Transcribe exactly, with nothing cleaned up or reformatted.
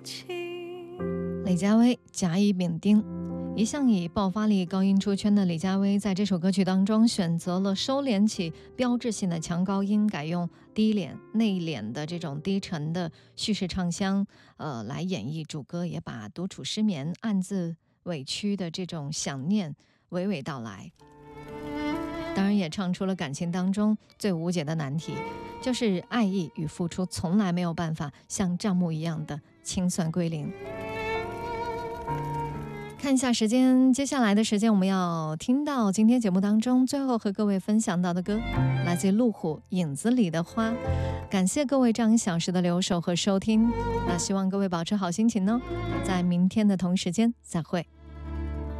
李佳薇甲乙丙丁。一向以爆发力高音出圈的李佳薇，在这首歌曲当中选择了收敛起标志性的强高音，改用低敛内敛的这种低沉的叙事唱腔，呃，来演绎主歌，也把独处失眠、暗自委屈的这种想念娓娓道来。当然，也唱出了感情当中最无解的难题，就是爱意与付出从来没有办法像账目一样的清算归零。看一下时间，接下来的时间我们要听到今天节目当中最后和各位分享到的歌，来自路虎《影子里的花》。感谢各位这样一小时的留守和收听，那希望各位保持好心情哦，在明天的同时间再会。